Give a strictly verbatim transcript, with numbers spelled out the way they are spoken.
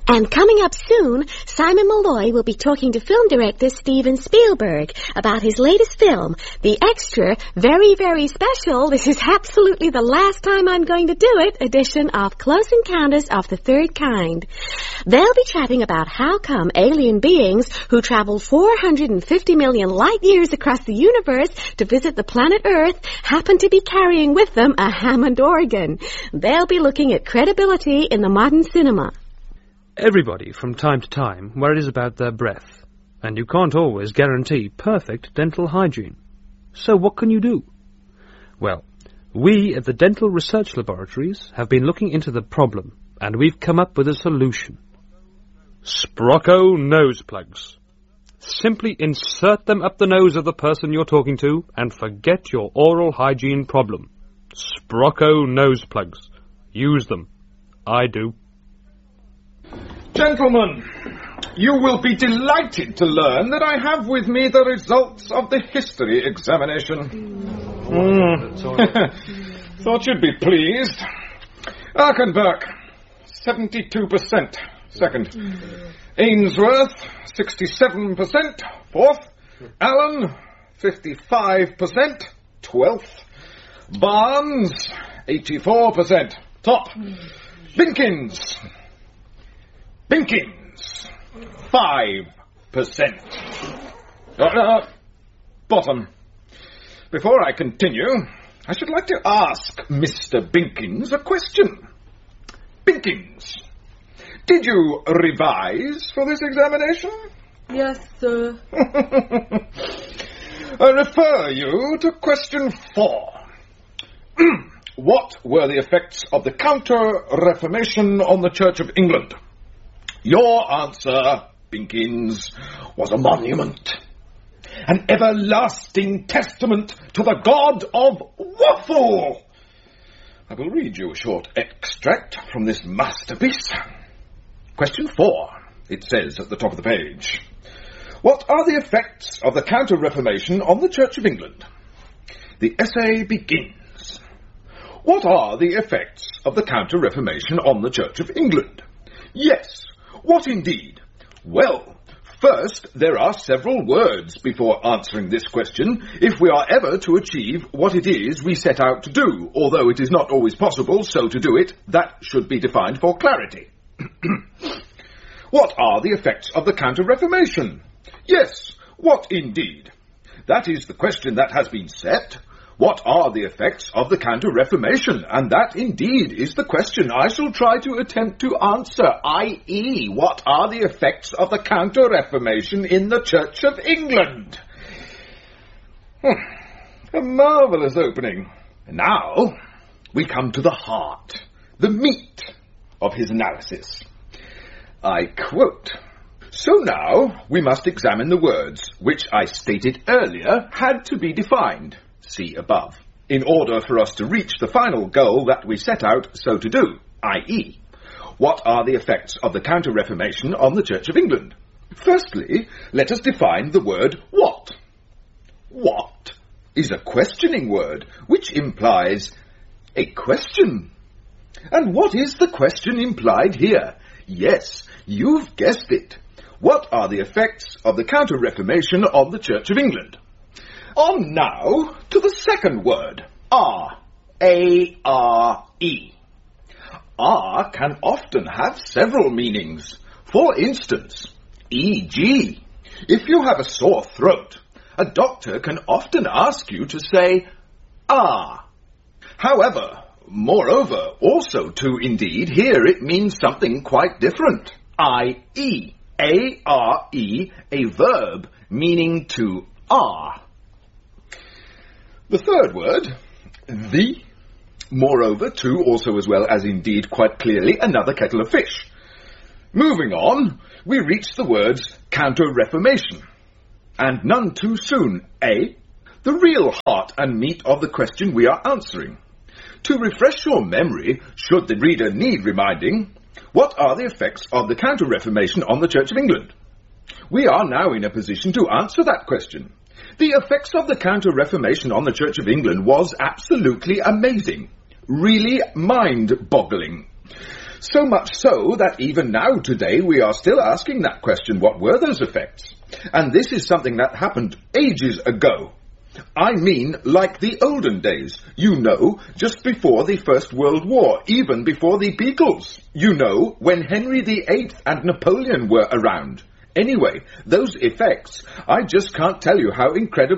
And coming up soon, Simon Malloy will be talking to film director Steven Spielberg about his latest film, the extra, very, very special, this is absolutely the last time I'm going to do it, edition of Close Encounters of the Third Kind. They'll be chatting about how come alien beings who travel four hundred fifty million light years across the universe to visit the planet Earth happen to be carrying with them a Hammond organ. They'll be looking at credibility in the modern cinema. Everybody, from time to time, worries about their breath, and you can't always guarantee perfect dental hygiene. So what can you do? Well, we at the Dental Research Laboratories have been looking into the problem, and we've come up with a solution. Sprocco nose plugs. Simply insert them up the nose of the person you're talking to, and forget your oral hygiene problem. Sprocco nose plugs. Use them. I do. Gentlemen, you will be delighted to learn that I have with me the results of the history examination. Mm. Thought you'd be pleased. Arkenberg, seventy-two percent. Second. Ainsworth, sixty-seven percent. Fourth. Allen, fifty-five percent. Twelfth. Barnes, eighty-four percent. Top. Binkins. Binkins, five percent. Uh, uh, bottom. Before I continue, I should like to ask Mister Binkins a question. Binkins, did you revise for this examination? Yes, sir. I refer you to question four. What were the effects of the Counter-Reformation on the Church of England? Your answer, Binkins, was a monument. An everlasting testament to the god of waffle. I will read you a short extract from this masterpiece. Question four, it says at the top of the page. What are the effects of the Counter-Reformation on the Church of England? The essay begins. What are the effects of the Counter-Reformation on the Church of England? Yes. What indeed? Well, first, there are several words before answering this question, if we are ever to achieve what it is we set out to do, although it is not always possible so to do it, that should be defined for clarity. What are the effects of the Counter-Reformation? Yes, what indeed? That is the question that has been set. What are the effects of the Counter-Reformation? And that, indeed, is the question I shall try to attempt to answer, that is, what are the effects of the Counter-Reformation in the Church of England? Hmm. A marvellous opening. Now, we come to the heart, the meat of his analysis. I quote, So now, we must examine the words, which I stated earlier had to be defined. See above, in order for us to reach the final goal that we set out so to do, that is, what are the effects of the Counter-Reformation on the Church of England? Firstly, let us define the word what. What is a questioning word, which implies a question. And what is the question implied here? Yes, you've guessed it. What are the effects of the Counter-Reformation on the Church of England? On now to the second word, are, A R E. Are can often have several meanings. For instance, for example, if you have a sore throat, a doctor can often ask you to say, ah. However, moreover, also to indeed, here it means something quite different, that is, A R E, a verb meaning to are. The third word, the, moreover, to, also as well as indeed quite clearly another kettle of fish. Moving on, we reach the words Counter-Reformation. And none too soon, eh? The real heart and meat of the question we are answering. To refresh your memory, should the reader need reminding, what are the effects of the Counter-Reformation on the Church of England? We are now in a position to answer that question. The effects of the Counter-Reformation on the Church of England was absolutely amazing. Really mind-boggling. So much so that even now today we are still asking that question, what were those effects? And this is something that happened ages ago. I mean, like the olden days, you know, just before the First World War, even before the Beatles, you know, when Henry the Eighth and Napoleon were around. Anyway, those effects, I just can't tell you how incredible